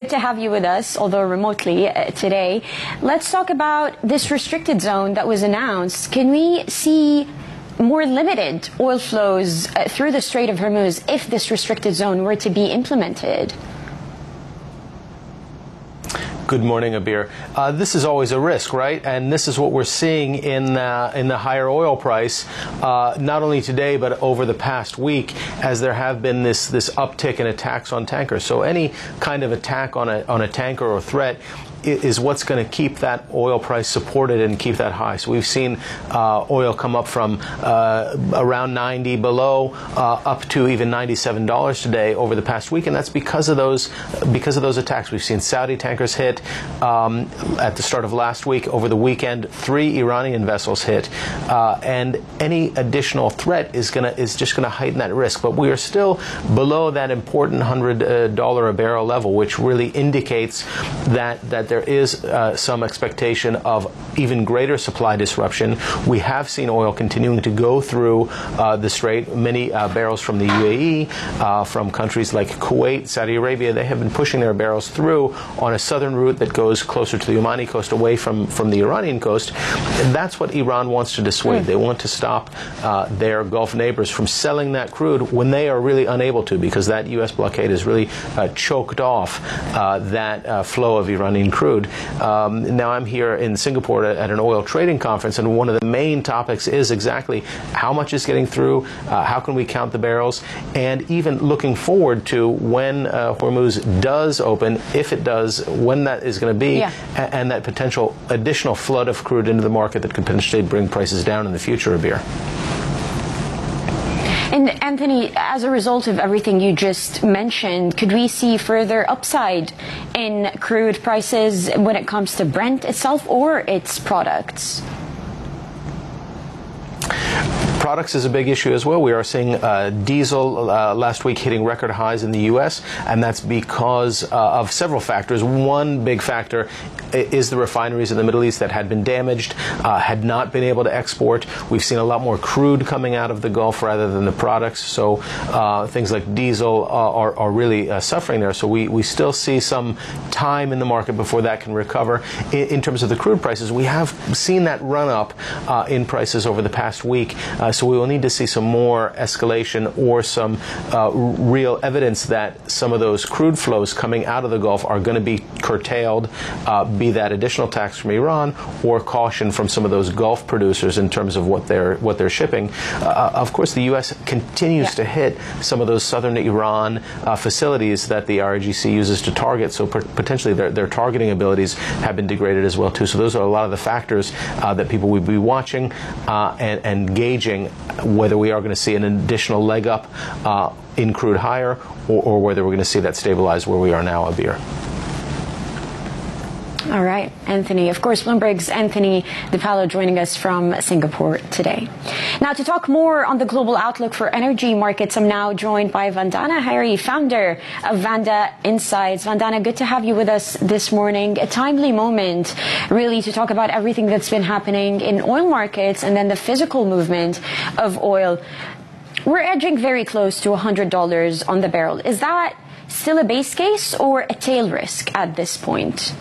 to have you with us, although remotely today. Let's talk about this restricted zone that was announced. Can we see more limited oil flows through the Strait of Hormuz if this restricted zone were to be implemented? Good morning, Abir. This is always a risk, right? And this is what we're seeing in the higher oil price, not only today but over the past week, as there have been this uptick in attacks on tankers. So any kind of attack on a tanker or threat is what's going to keep that oil price supported and keep that high. So we've seen oil come up from around 90 below up to even $97 today over the past week, and that's because of those attacks. We've seen Saudi tankers hit at the start of last week. Over the weekend, 3 Iranian vessels hit, and any additional threat is just going to heighten that risk. But we are still below that important $100 a barrel level, which really indicates that there is some expectation of even greater supply disruption. We have seen oil continuing to go through the Strait. Many barrels from the UAE, from countries like Kuwait, Saudi Arabia, they have been pushing their barrels through on a southern route that goes closer to the Omani coast, away from the Iranian coast. And that's what Iran wants to dissuade. They want to stop their Gulf neighbors from selling that crude when they are really unable to, because that U.S. blockade has really choked off that flow of Iranian crude. Now I'm here in Singapore at an oil trading conference, and one of the main topics is exactly how much is getting through, how can we count the barrels, and even looking forward to when Hormuz does open, if it does, when that is going to be, and that potential additional flood of crude into the market that could potentially bring prices down in the future, Abir. And Anthony, as a result of everything you just mentioned, could we see further upside in crude prices when it comes to Brent itself or its products? Products is a big issue as well. We are seeing diesel last week hitting record highs in the U.S., and that's because of several factors. One big factor is the refineries in the Middle East that had been damaged, had not been able to export. We've seen a lot more crude coming out of the Gulf rather than the products, so things like diesel are really suffering there. So we still see some time in the market before that can recover. In terms of the crude prices, we have seen that run up in prices over the past week. So we will need to see some more escalation or some real evidence that some of those crude flows coming out of the Gulf are going to be curtailed, be that additional tax from Iran or caution from some of those Gulf producers in terms of what they're shipping. Of course, the U.S. continues to hit some of those southern Iran facilities that the RIGC uses to target, so potentially their targeting abilities have been degraded as well too. So those are a lot of the factors that people will be watching and gauging whether we are going to see an additional leg up in crude higher or whether we're going to see that stabilize where we are now, Abir. All right, Anthony. Of course, Bloomberg's Anthony DiPaolo joining us from Singapore today. Now, to talk more on the global outlook for energy markets, I'm now joined by Vandana Hari, founder of Vanda Insights. Vandana, good to have you with us this morning. A timely moment, really, to talk about everything that's been happening in oil markets and then the physical movement of oil. We're edging very close to $100 on the barrel. Is that still a base case or a tail risk at this point?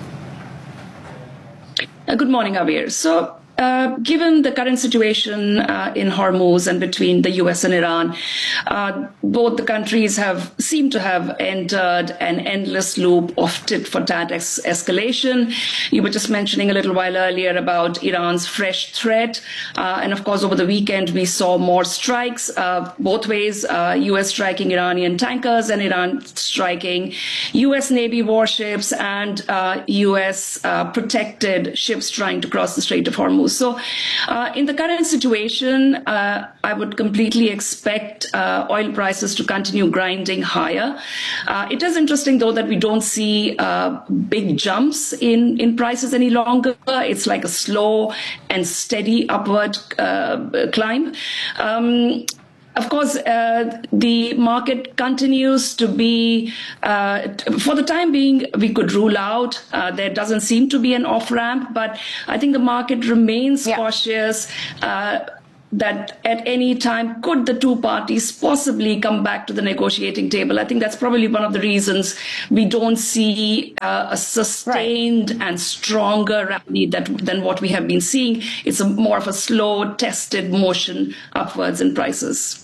Good morning, Abir. So, given the current situation in Hormuz and between the U.S. and Iran, both the countries seem to have entered an endless loop of tit-for-tat escalation. You were just mentioning a little while earlier about Iran's fresh threat. And of course, over the weekend, we saw more strikes both ways, U.S. striking Iranian tankers and Iran striking U.S. Navy warships and U.S. protected ships trying to cross the Strait of Hormuz. So in the current situation, I would completely expect oil prices to continue grinding higher. It is interesting, though, that we don't see big jumps in prices any longer. It's like a slow and steady upward climb. Of course, the market continues to be, for the time being, we could rule out, there doesn't seem to be an off-ramp, but I think the market remains cautious. that at any time, could the two parties possibly come back to the negotiating table? I think that's probably one of the reasons we don't see a sustained and stronger rally than what we have been seeing. It's more of a slow, tested motion upwards in prices.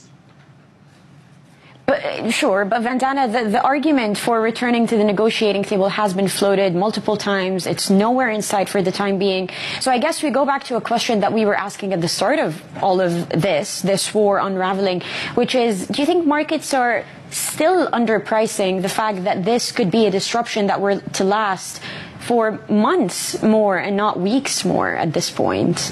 Sure, but Vandana, the argument for returning to the negotiating table has been floated multiple times. It's nowhere in sight for the time being. So I guess we go back to a question that we were asking at the start of all of this war unraveling, which is, do you think markets are still underpricing the fact that this could be a disruption that were to last for months more and not weeks more at this point?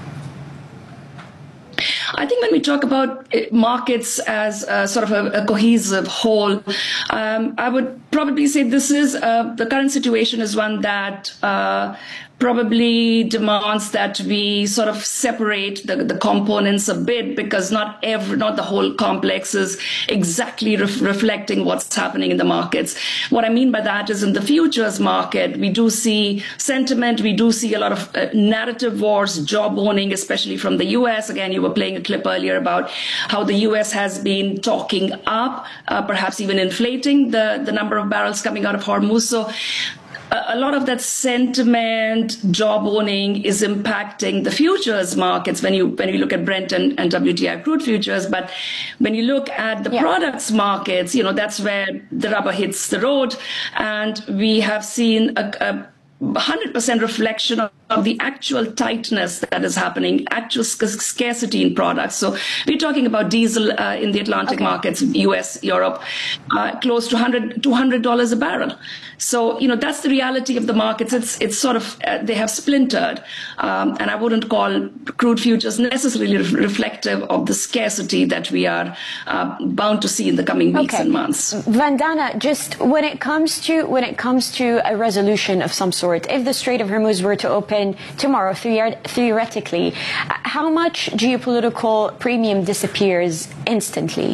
I think when we talk about markets as sort of a cohesive whole, I would probably say this is the current situation is one that probably demands that we sort of separate the components a bit, because not the whole complex is exactly reflecting what's happening in the markets. What I mean by that is in the futures market, we do see sentiment, we do see a lot of narrative wars, job owning, especially from the US. Again, you were playing a clip earlier about how the US has been talking up, perhaps even inflating the number of barrels coming out of Hormuz. So a lot of that sentiment, job owning, is impacting the futures markets when you look at Brent and WTI crude futures. But when you look at the products markets, that's where the rubber hits the road. And we have seen a 100% reflection of the actual tightness that is happening, actual scarcity in products. So we're talking about diesel in the Atlantic markets, US, Europe, close to $200 a barrel. So, that's the reality of the markets. It's sort of, they have splintered. And I wouldn't call crude futures necessarily reflective of the scarcity that we are bound to see in the coming weeks and months. Vandana, just when it comes to a resolution of some sort, if the Strait of Hormuz were to open tomorrow, theoretically, how much geopolitical premium disappears instantly?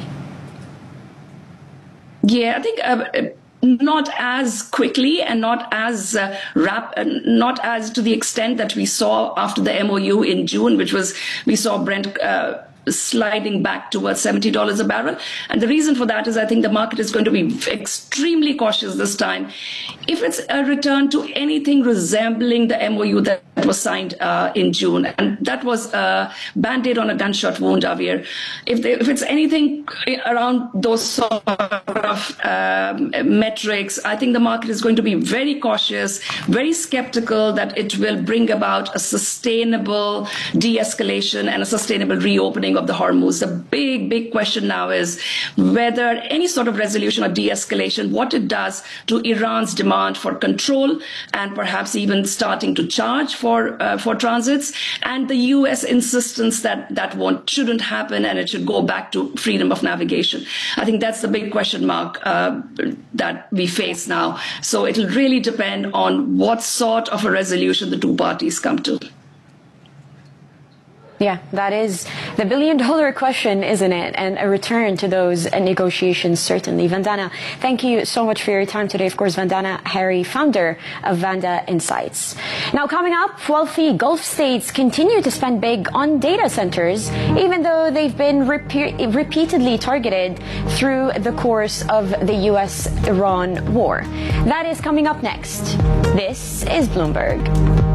Yeah, I think not as quickly and not as not as to the extent that we saw after the MOU in June, we saw Brent sliding back towards $70 a barrel. And the reason for that is I think the market is going to be extremely cautious this time. If it's a return to anything resembling the MOU that was signed in June, and that was a Band-Aid on a gunshot wound, Javier. If it's anything around those sort of metrics, I think the market is going to be very cautious, very skeptical that it will bring about a sustainable de-escalation and a sustainable reopening of the Hormuz. The big question now is whether any sort of resolution or de-escalation, what it does to Iran's demand for control and perhaps even starting to charge for transits, and the U.S. insistence that shouldn't happen and it should go back to freedom of navigation. I think that's the big question mark that we face now. So it'll really depend on what sort of a resolution the two parties come to. Yeah, that is the billion-dollar question, isn't it? And a return to those negotiations, certainly. Vandana, thank you so much for your time today. Of course, Vandana Hari, founder of Vanda Insights. Now, coming up, wealthy Gulf states continue to spend big on data centers, even though they've been repeatedly targeted through the course of the U.S.-Iran war. That is coming up next. This is Bloomberg.